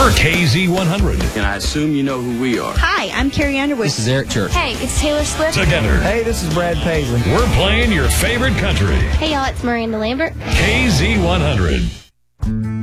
for KZ100. And I assume you know who we are. Hi, I'm Carrie Underwood. This is Eric Church. Hey, it's Taylor Swift. Together, Hey, this is Brad Paisley. we're playing your favorite country. Hey, y'all, it's Miranda Lambert. KZ100.